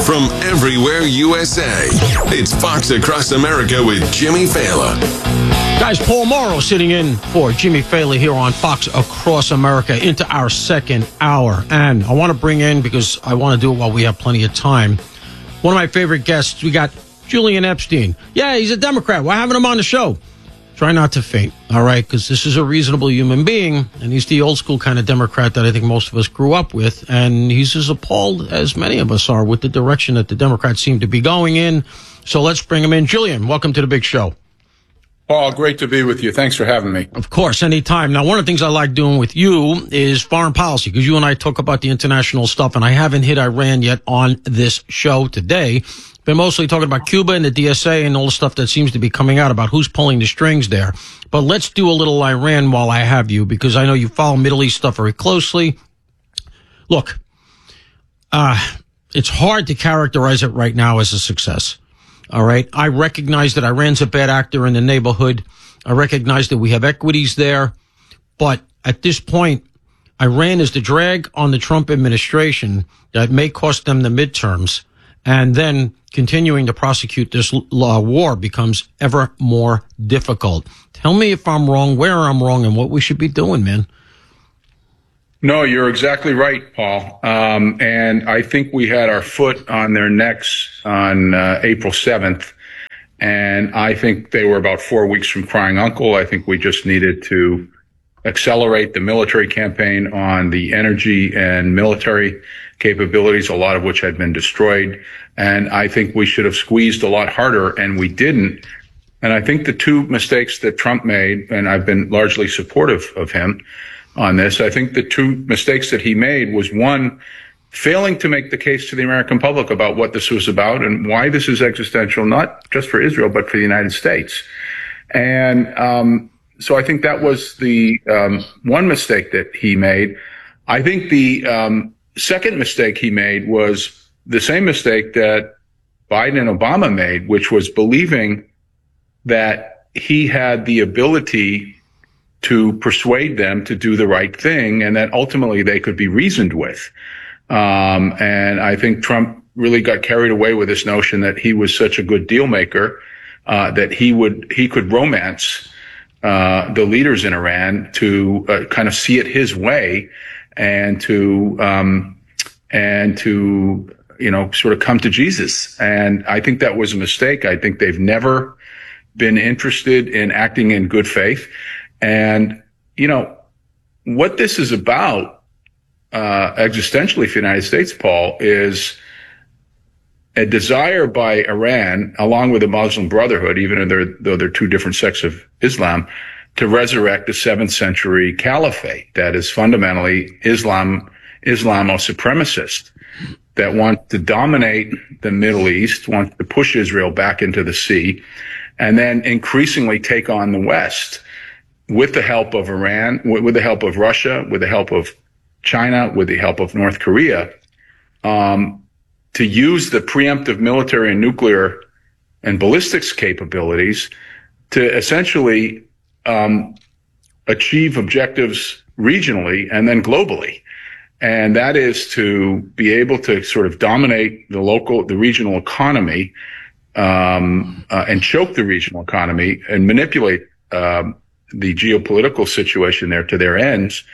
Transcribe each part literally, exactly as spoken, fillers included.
from everywhere U S A. It's Fox Across America with Jimmy Failla. Guys, Paul Morrow sitting in for Jimmy Failla here on Fox Across America into our second hour. And I want to bring in, because I want to do it while we have plenty of time, one of my favorite guests. We got Julian Epstein. Yeah, he's a Democrat. We're having him on the show. Try not to faint, all right, because this is a reasonable human being, and he's the old school kind of Democrat that I think most of us grew up with, and he's as appalled as many of us are with the direction that the Democrats seem to be going in. So let's bring him in. Julian, welcome to the big show. Paul, great to be with you. Thanks for having me. Of course, anytime. Now, one of the things I like doing with you is foreign policy, because you and I talk about the international stuff, and I haven't hit Iran yet on this show today. Been mostly talking about Cuba and the D S A and all the stuff that seems to be coming out about who's pulling the strings there. But let's do a little Iran while I have you, because I know you follow Middle East stuff very closely. Look, uh, it's hard to characterize it right now as a success. All right. I recognize that Iran's a bad actor in the neighborhood. I recognize that we have equities there. But at this point, Iran is the drag on the Trump administration that may cost them the midterms. And then continuing to prosecute this law war becomes ever more difficult. Tell me if I'm wrong, where I'm wrong, and what we should be doing, man. No, you're exactly right, Paul. Um, and I think we had our foot on their necks on uh, April seventh. And I think they were about four weeks from crying uncle. I think we just needed to accelerate the military campaign on the energy and military capabilities, a lot of which had been destroyed. And I think we should have squeezed a lot harder, and we didn't. And I think the two mistakes that Trump made, and I've been largely supportive of him on this, I think the two mistakes that he made was, one, failing to make the case to the American public about what this was about and why this is existential, not just for Israel, but for the United States. And um so I think that was the um one mistake that he made. I think the um second mistake he made was the same mistake that Biden and Obama made, which was believing that he had the ability to persuade them to do the right thing and that ultimately they could be reasoned with. Um, and I think Trump really got carried away with this notion that he was such a good deal maker, uh, that he would, he could romance, uh, the leaders in Iran to uh, kind of see it his way and to, um, and to, you know, sort of come to Jesus. And I think that was a mistake. I think they've never been interested in acting in good faith. And, you know, what this is about, uh, existentially for the United States, Paul, is a desire by Iran, along with the Muslim Brotherhood, even though they're, though they're two different sects of Islam, to resurrect the seventh century caliphate that is fundamentally Islam, Islamo-supremacist, that wants to dominate the Middle East, wants to push Israel back into the sea, and then increasingly take on the West with the help of Iran, with the help of Russia, with the help of China, with the help of North Korea, um, to use the preemptive military and nuclear and ballistics capabilities to essentially um, achieve objectives regionally and then globally. And that is to be able to sort of dominate the local, the regional economy, um, uh, and choke the regional economy and manipulate um, the geopolitical situation there to their ends,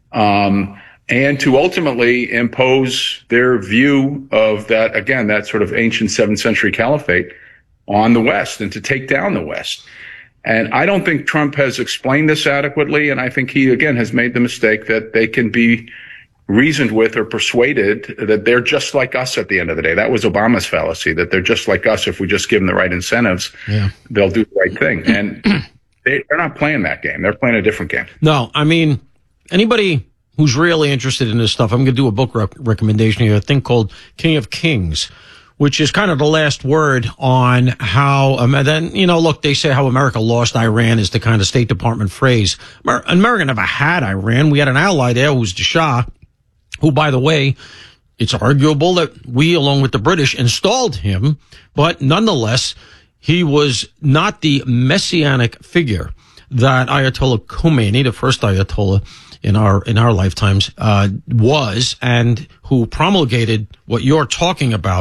um, and to ultimately impose their view of that, again, that sort of ancient seventh century caliphate on the West and to take down the West. And I don't think Trump has explained this adequately. And I think he, again, has made the mistake that they can be reasoned with or persuaded that they're just like us at the end of the day. That was Obama's fallacy, that they're just like us. If we just give them the right incentives, yeah, they'll do the right thing. And they, they're not playing that game. They're playing a different game. No, I mean, anybody who's really interested in this stuff, I'm going to do a book rec- recommendation here, a thing called King of Kings, which is kind of the last word on how, um, and then, you know, look, they say how America lost Iran is the kind of State Department phrase. Amer- America never had Iran. We had an ally there who was the Shah, who, by the way, it's arguable that we, along with the British, installed him, but nonetheless, he was not the messianic figure that Ayatollah Khomeini, the first Ayatollah in our in our lifetimes, uh, was, and who promulgated what you're talking about.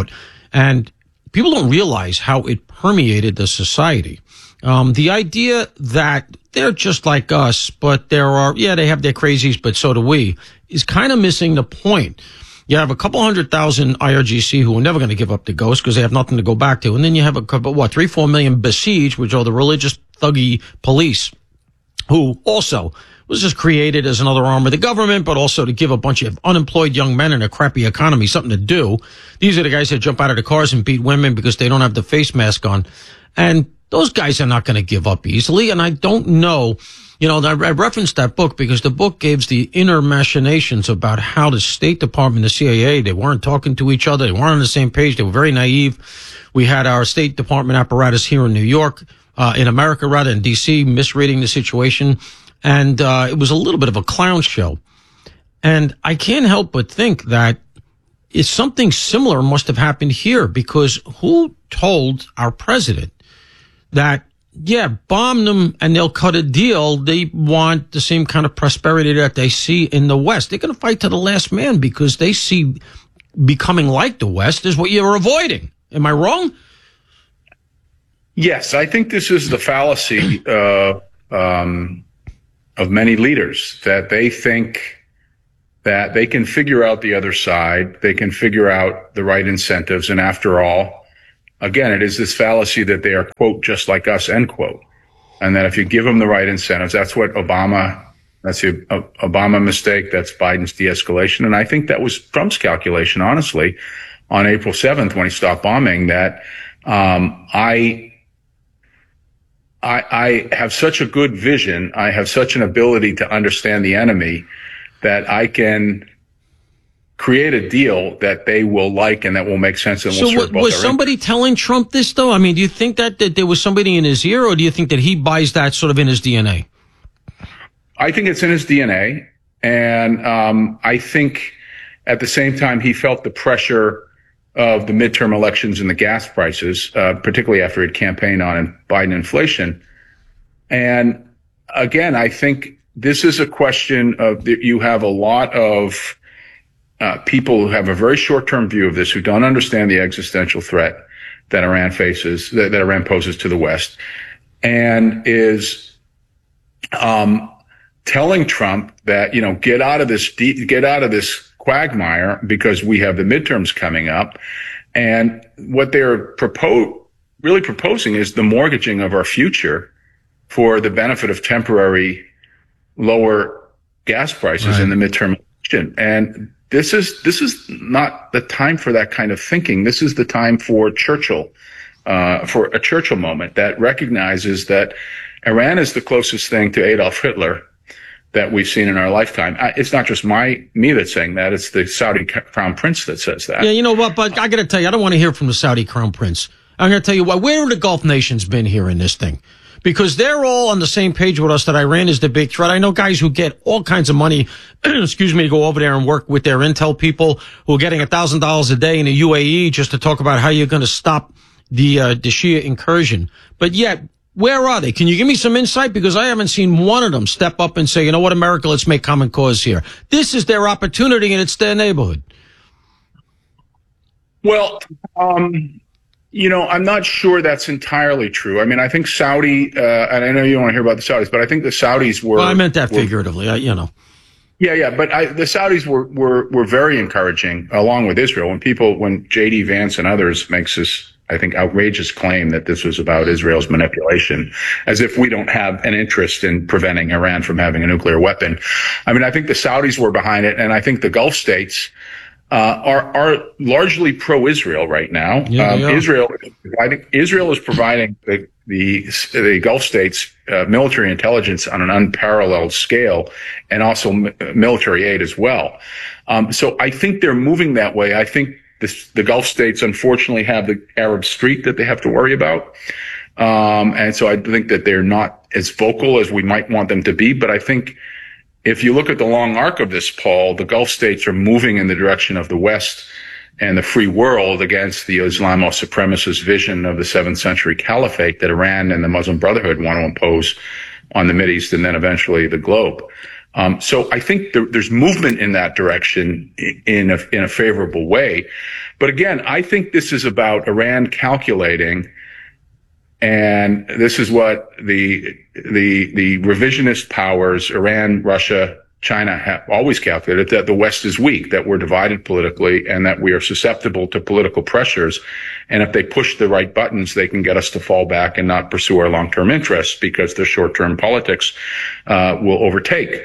And people don't realize how it permeated the society. Um, the idea that they're just like us, but there are, yeah, they have their crazies, but so do we, is kind of missing the point. You have a couple hundred thousand I R G C who are never going to give up the ghost because they have nothing to go back to. And then you have a couple, what, three, four million besieged, which are the religious thuggy police, who also was just created as another arm of the government, but also to give a bunch of unemployed young men in a crappy economy something to do. These are the guys that jump out of the cars and beat women because they don't have the face mask on. And those guys are not going to give up easily. And I don't know, you know, I referenced that book because the book gives the inner machinations about how the State Department, the C I A, they weren't talking to each other. They weren't on the same page. They were very naive. We had our State Department apparatus here in New York, uh, in America rather, in D C, misreading the situation. And uh, it was a little bit of a clown show. And I can't help but think that it's something similar must have happened here, because who told our president that, yeah, bomb them and they'll cut a deal? They want the same kind of prosperity that they see in the West. They're going to fight to the last man because they see becoming like the West is what you're avoiding. Am I wrong? Yes, I think this is the fallacy uh, um, of many leaders, that they think that they can figure out the other side, they can figure out the right incentives, and after all, again, it is this fallacy that they are, quote, just like us, end quote. And that if you give them the right incentives, that's what Obama, that's the uh, Obama mistake, that's Biden's de-escalation. And I think that was Trump's calculation, honestly, on April seventh when he stopped bombing, that um, I, I, I have such a good vision, I have such an ability to understand the enemy that I can create a deal that they will like and that will make sense and will so serve w- both was our somebody interests. telling Trump this, though? I mean, do you think that, that there was somebody in his ear, or do you think that he buys that sort of in his D N A? I think it's in his D N A. And um, I think at the same time he felt the pressure of the midterm elections and the gas prices, uh, particularly after he'd campaigned on Biden inflation. And again, I think this is a question of that you have a lot of Uh, people who have a very short-term view of this, who don't understand the existential threat that Iran faces, that, that Iran poses to the West, and is um, telling Trump that, you know, get out of this, de- get out of this quagmire because we have the midterms coming up. And what they're propose, really proposing is the mortgaging of our future for the benefit of temporary lower gas prices right. in the midterm election. And This is this is not the time for that kind of thinking. This is the time for Churchill, uh, for a Churchill moment that recognizes that Iran is the closest thing to Adolf Hitler that we've seen in our lifetime. It's not just my me that's saying that; it's the Saudi Crown Prince that says that. Yeah, you know what? But I got to tell you, I don't want to hear from the Saudi Crown Prince. I'm going to tell you what. Where have the Gulf nations been here in this thing? Because they're all on the same page with us that Iran is the big threat. I know guys who get all kinds of money, excuse me, to go over there and work with their intel people who are getting one thousand dollars a day in the U A E just to talk about how you're going to stop the uh, the Shia incursion. But yet, where are they? Can you give me some insight? Because I haven't seen one of them step up and say, you know what, America, let's make common cause here. This is their opportunity and it's their neighborhood. Well, um... You know, I'm not sure that's entirely true. I mean, I think Saudi, uh, and I know you don't want to hear about the Saudis, but I think the Saudis were. Well, I meant that were, figuratively, I, you know. Yeah, yeah, but I, the Saudis were, were, were very encouraging, along with Israel. When people, when J D Vance and others makes this, I think, outrageous claim that this was about Israel's manipulation, as if we don't have an interest in preventing Iran from having a nuclear weapon. I mean, I think the Saudis were behind it, and I think the Gulf states Uh, are are largely pro-Israel right now. Yeah, um, yeah. Israel, I think Israel is providing the the, the Gulf states uh, military intelligence on an unparalleled scale, and also m- military aid as well. Um, so I think they're moving that way. I think this, the Gulf states, unfortunately, have the Arab Street that they have to worry about, um, and so I think that they're not as vocal as we might want them to be. But I think, if you look at the long arc of this, Paul, the Gulf states are moving in the direction of the West and the free world against the Islamo-supremacist vision of the seventh century caliphate that Iran and the Muslim Brotherhood want to impose on the Mideast and then eventually the globe. Um, so I think there, there's movement in that direction in a, in a favorable way. But again, I think this is about Iran calculating, and this is what the the the revisionist powers, Iran, Russia, China, have always calculated, that the West is weak, that we're divided politically, and that we are susceptible to political pressures. And if they push the right buttons, they can get us to fall back and not pursue our long-term interests, because the short-term politics uh, will overtake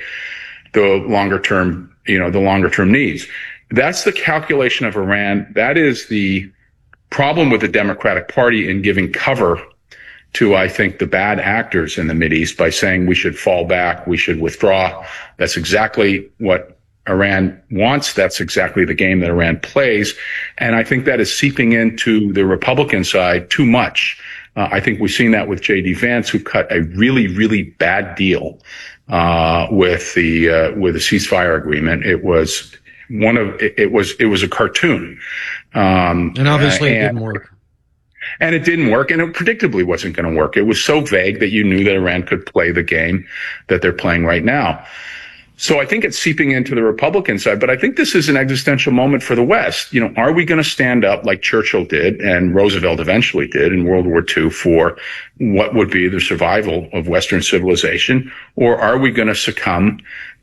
the longer-term, you know, the longer-term needs. That's the calculation of Iran. That is the problem with the Democratic Party in giving cover to, I think, the bad actors in the Mideast by saying we should fall back, we should withdraw. That's exactly what Iran wants. That's exactly the game that Iran plays. And I think that is seeping into the Republican side too much. Uh, I think we've seen that with J D Vance, who cut a really, really bad deal uh with the uh, with the ceasefire agreement. It was one of it, it was it was a cartoon. Um, and obviously uh, and, it didn't work. And it didn't work, and it predictably wasn't going to work. It was so vague that you knew that Iran could play the game that they're playing right now. So I think it's seeping into the Republican side, but I think this is an existential moment for the West. You know, are we going to stand up like Churchill did and Roosevelt eventually did in World War Two for what would be the survival of Western civilization? Or are we going to succumb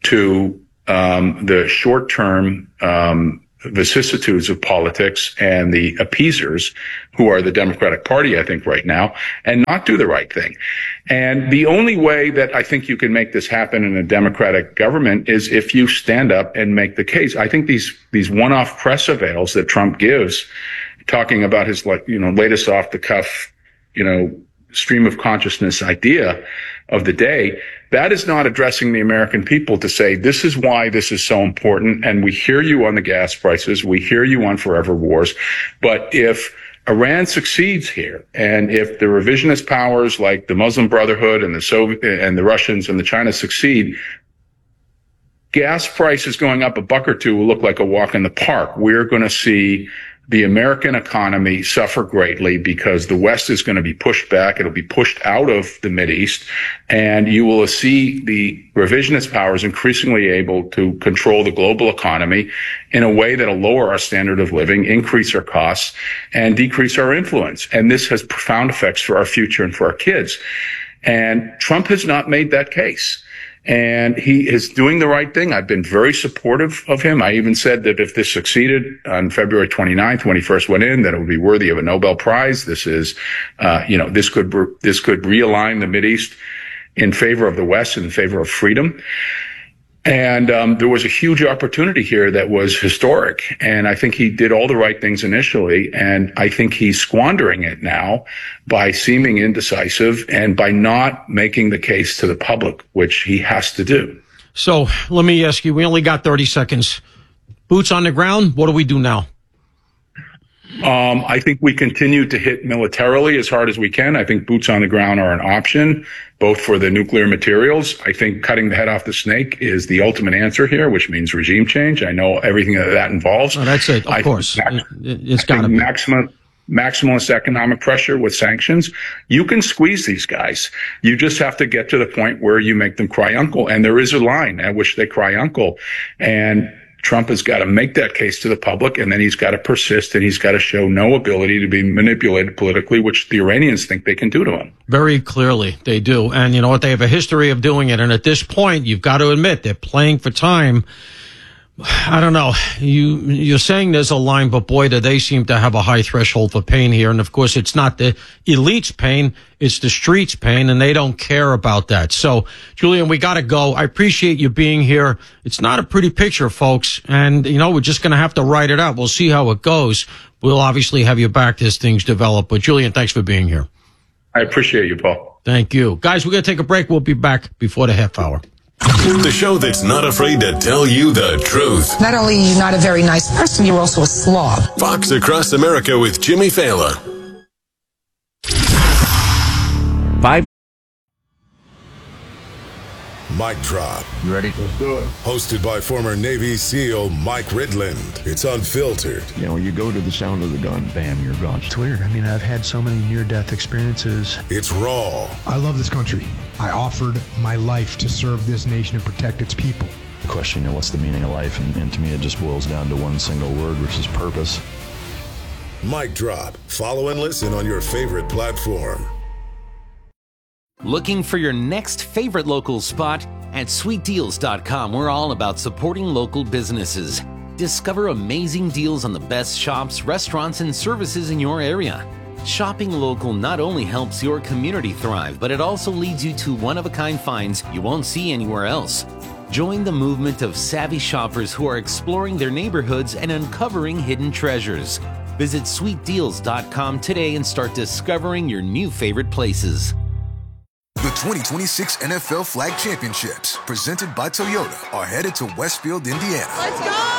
to um, the short-term um vicissitudes of politics and the appeasers, who are the Democratic Party, I think, right now, and not do the right thing? And the only way that I think you can make this happen in a Democratic government is if you stand up and make the case. I think these these one-off press avails that Trump gives, talking about his, like, you know, latest off-the-cuff, you know, stream of consciousness idea of the day, that is not addressing the American people to say, this is why this is so important, and we hear you on the gas prices, we hear you on forever wars. But if Iran succeeds here, and if the revisionist powers like the Muslim Brotherhood and the Soviet and the Russians and the China succeed, gas prices going up a buck or two will look like a walk in the park. We're going to see the American economy suffer greatly because the West is going to be pushed back. It'll be pushed out of the Mideast, and you will see the revisionist powers increasingly able to control the global economy in a way that'll lower our standard of living, increase our costs, and decrease our influence. And this has profound effects for our future and for our kids. And Trump has not made that case. And he is doing the right thing. I've been very supportive of him. I even said that if this succeeded on February twenty-ninth, when he first went in, that it would be worthy of a Nobel Prize. This is, uh, you know, this could, this could realign the Mideast in favor of the West, in favor of freedom. And um, there was a huge opportunity here that was historic. And I think he did all the right things initially. And I think he's squandering it now by seeming indecisive and by not making the case to the public, which he has to do. So let me ask you, we only got thirty seconds. Boots on the ground, what do we do now? Um, I think we continue to hit militarily as hard as we can. I think boots on the ground are an option, both for the nuclear materials. I think cutting the head off the snake is the ultimate answer here, which means regime change. I know everything that that involves. Oh, that's it, of I course. Max, it, it's got to be. Maximum, maximalist economic pressure with sanctions. You can squeeze these guys. You just have to get to the point where you make them cry uncle. And there is a line at which they cry uncle. And Trump has got to make that case to the public, and then he's got to persist, and he's got to show no ability to be manipulated politically, which the Iranians think they can do to him. Very clearly, they do. And you know what? They have a history of doing it. And at this point, you've got to admit they're playing for time. I don't know. You, you're saying there's a line, but boy, do they seem to have a high threshold for pain here. And of course, it's not the elite's pain. It's the street's pain, and they don't care about that. So, Julian, we got to go. I appreciate you being here. It's not a pretty picture, folks. And, you know, we're just going to have to write it out. We'll see how it goes. We'll obviously have you back as things develop. But, Julian, thanks for being here. I appreciate you, Paul. Thank you. Guys, we're going to take a break. We'll be back before the half hour. The show that's not afraid to tell you the truth. Not only are you not a very nice person, you're also a slob. Fox Across America with Jimmy Fallon. Five. Mic Drop. You ready? Let's do it. Hosted by former Navy SEAL Mike Ridland. It's unfiltered. You know, you go to the sound of the gun, bam, you're gone. It's weird. I mean, I've had so many near-death experiences. It's raw. I love this country. I offered my life to serve this nation and protect its people. Question, you know, what's the meaning of life? And, and to me, it just boils down to one single word, which is purpose. Mic Drop. Follow and listen on your favorite platform. Looking for your next favorite local spot? At sweet deals dot com, we're all about supporting local businesses. Discover amazing deals on the best shops, restaurants, and services in your area. Shopping local not only helps your community thrive, but it also leads you to one-of-a-kind finds you won't see anywhere else. Join the movement of savvy shoppers who are exploring their neighborhoods and uncovering hidden treasures. Visit sweet deals dot com today and start discovering your new favorite places. The twenty twenty-six N F L Flag Championships, presented by Toyota, are headed to Westfield, Indiana. Let's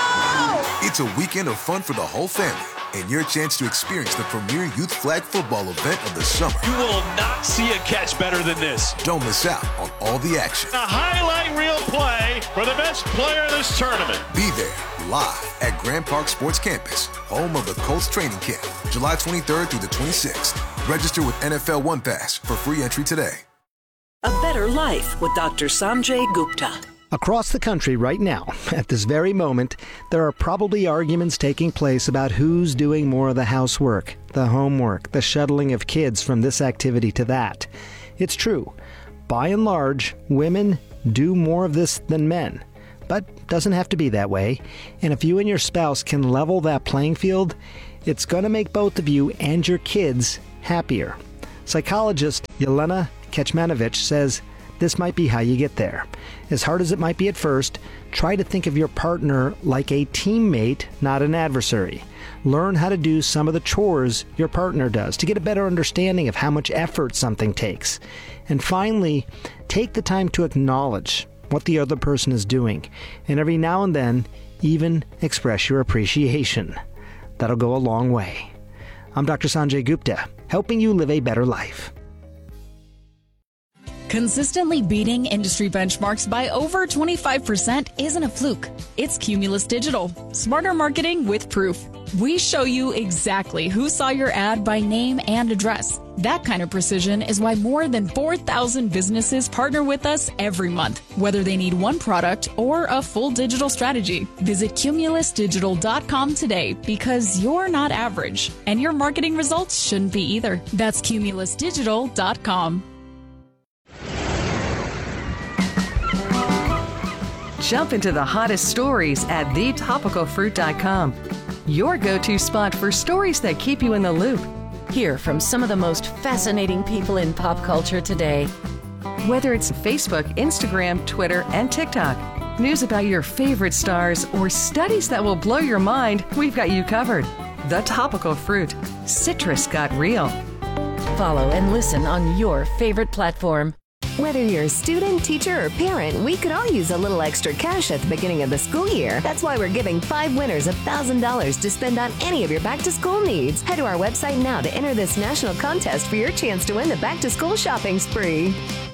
go! It's a weekend of fun for the whole family, and your chance to experience the premier youth flag football event of the summer. You will not see a catch better than this. Don't miss out on all the action. A highlight reel play for the best player in this tournament. Be there, live at Grand Park Sports Campus, home of the Colts training camp, July twenty-third through the twenty-sixth. Register with N F L One Pass for free entry today. A Better Life with Doctor Sanjay Gupta. Across the country right now, at this very moment, there are probably arguments taking place about who's doing more of the housework, the homework, the shuttling of kids from this activity to that. It's true. By and large, women do more of this than men. But doesn't have to be that way. And if you and your spouse can level that playing field, it's going to make both of you and your kids happier. Psychologist Yelena Kecmanovic says this might be how you get there. As hard as it might be at first, try to think of your partner like a teammate, not an adversary. Learn how to do some of the chores your partner does to get a better understanding of how much effort something takes. And finally, take the time to acknowledge what the other person is doing, and every now and then, even express your appreciation. That'll go a long way. I'm Doctor Sanjay Gupta, helping you live a better life. Consistently beating industry benchmarks by over twenty-five percent isn't a fluke. It's Cumulus Digital. Smarter marketing with proof. We show you exactly who saw your ad by name and address. That kind of precision is why more than four thousand businesses partner with us every month, whether they need one product or a full digital strategy. Visit cumulus digital dot com today because you're not average, and your marketing results shouldn't be either. That's cumulus digital dot com. Jump into the hottest stories at the topical fruit dot com. Your go-to spot for stories that keep you in the loop. Hear from some of the most fascinating people in pop culture today. Whether it's Facebook, Instagram, Twitter, and TikTok, news about your favorite stars, or studies that will blow your mind, we've got you covered. The Topical Fruit. Citrus got real. Follow and listen on your favorite platform. Whether you're a student, teacher, or parent, we could all use a little extra cash at the beginning of the school year. That's why we're giving five winners one thousand dollars to spend on any of your back-to-school needs. Head to our website now to enter this national contest for your chance to win the back-to-school shopping spree.